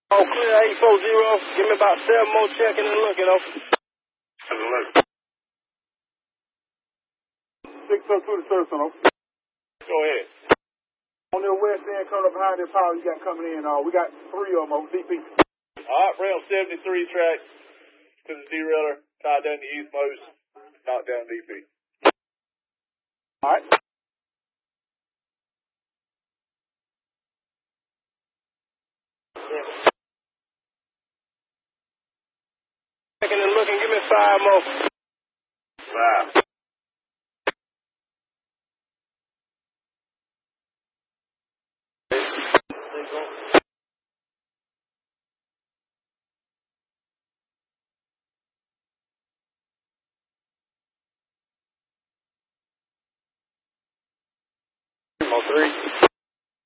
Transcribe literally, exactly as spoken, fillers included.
Oh, clear eight four zero. Give me about seven more checking and looking, over. six oh two to service, over. Go ahead. On the west end, coming up behind the power you got coming in, uh, we got three of them over D P. All right, rail seventy-three track to the derailer, tied down the eastmost, knocked down D P. All right. Checking and looking, give me five more. Five. Oh, three.